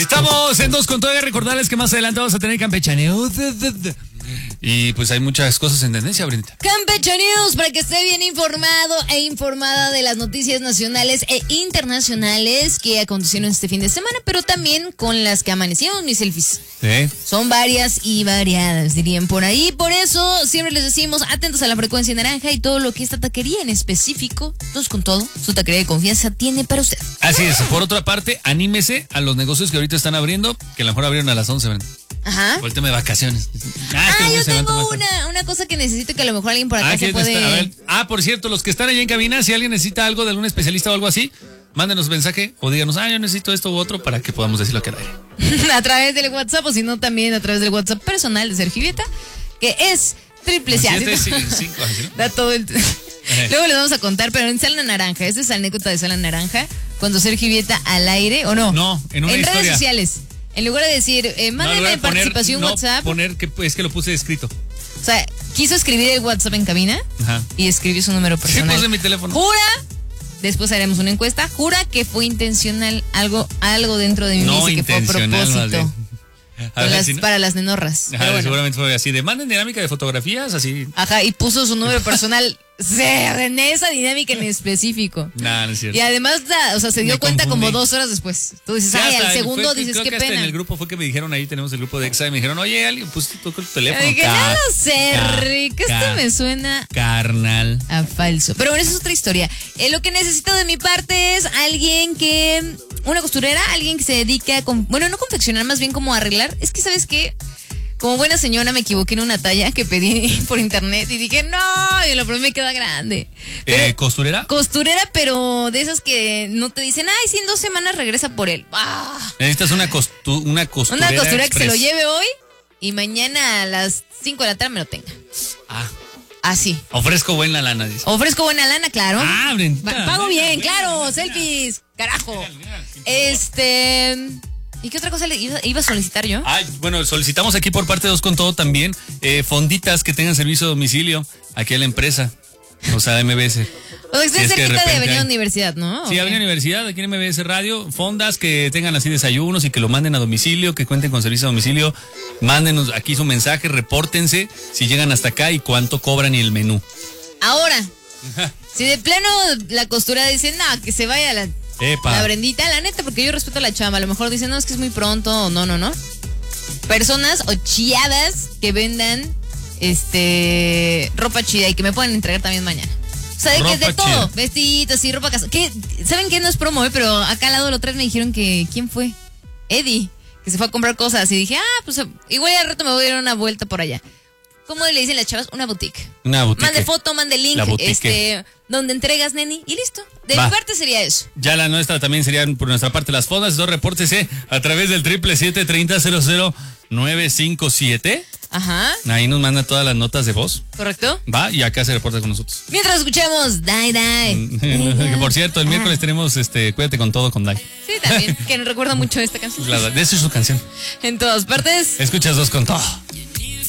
Estamos en Dos con Todo. Recordarles que más adelante vamos a tener campechaneo. Y pues hay muchas cosas en tendencia, Brenda. Campeche News, para que esté bien informado e informada de las noticias nacionales e internacionales que acontecieron este fin de semana, pero también con las que amanecieron mis selfies. ¿Sí? Son varias y variadas, dirían por ahí. Por eso siempre les decimos, atentos a la frecuencia naranja y todo lo que esta taquería en específico, Dos con Todo, su taquería de confianza, tiene para usted. Así es. Por otra parte, anímese a los negocios que ahorita están abriendo, que a lo mejor abrieron a las 11, Brenda. Ajá. Por el tema de vacaciones. Yo tengo una cosa que necesito que a lo mejor alguien por acá se puede... por cierto, los que están allá en cabina, si alguien necesita algo de algún especialista o algo así, mándenos mensaje o díganos, yo necesito esto u otro para que podamos decirlo aquí al aire. A través del WhatsApp o si no también a través del WhatsApp personal de Sergio Vieta, que es 777. Da todo el... Luego les vamos a contar, pero en Sala Naranja, esta es la anécdota de Sala Naranja, cuando Sergio Vieta al aire, ¿o no? No, en una historia. Redes sociales. En lugar de decir, mándame participación WhatsApp. Es que lo puse escrito. O sea, quiso escribir el WhatsApp en cabina. Ajá. Y escribió su número personal. Sí, puse mi teléfono. Jura, después haremos una encuesta, jura que fue intencional, algo dentro de mí me dice que fue a propósito. Para las nenorras. Ajá, bueno. Seguramente fue así, de manden dinámica de fotografías, así. Ajá, y puso su número personal en esa dinámica en específico. No es cierto. Y además, se dio cuenta como 2 horas después. Tú dices, al segundo dices, qué pena. En el grupo fue que me dijeron, ahí tenemos el grupo de EXA, y me dijeron, oye, alguien puso tu teléfono. Dije, no lo sé, Rick, esto me suena carnal a falso. Pero bueno, esa es otra historia. Lo que necesito de mi parte es alguien que... Una costurera, alguien que se dedique a... no confeccionar, más bien como arreglar. Es que, ¿sabes qué? Como buena señora me equivoqué en una talla que pedí por internet y dije, no, y lo probé me queda grande. Pero, ¿costurera? Costurera, pero de esas que no te dicen, si en 2 semanas regresa por él. Necesitas una costurera. Una costurera express. Que se lo lleve hoy y mañana a las 5 de la tarde me lo tenga. Así. Ofrezco buena lana, dice. Ofrezco buena lana, claro. Brenda. Pago bien, claro. Selfies, carajo. ¿Y qué otra cosa le iba a solicitar yo? Bueno, solicitamos aquí por parte de Dos con Todo también fonditas que tengan servicio a domicilio aquí a la empresa. O sea, MBS. O sea, estoy cerquita de Avenida Universidad, ¿no? Sí, Avenida Universidad, aquí en MBS Radio. Fondas que tengan así desayunos y que lo manden a domicilio, que cuenten con servicio a domicilio. Mándenos aquí su mensaje, repórtense si llegan hasta acá y cuánto cobran y el menú. Ahora, si de plano la costura dice, que se vaya la Brendita, la neta, porque yo respeto a la chamba. A lo mejor dicen, no, es que es muy pronto, o no. Personas o chiadas que vendan ropa chida y que me puedan entregar también mañana. O sea, que es de todo, vestiditos y ropa casa. ¿Saben qué? No es promo, pero acá al lado de lo tres me dijeron que, ¿quién fue? Eddie, que se fue a comprar cosas y dije, pues igual al rato me voy a dar una vuelta por allá. ¿Cómo le dicen las chavas? Una boutique. Mande foto, mande link, donde entregas, neni, y listo. De mi parte sería eso. Ya la nuestra también serían por nuestra parte las fondas. Repórtese a través del 777-30-00957. Ajá. Ahí nos manda todas las notas de voz. ¿Correcto? Va, y acá se reporta con nosotros. Mientras escuchamos Die. Que por cierto, el miércoles tenemos Cuídate con Todo con Die. Sí, también, que nos recuerda mucho esta canción. Claro, de esa es su canción. En todas partes. Escuchas Dos con Todo.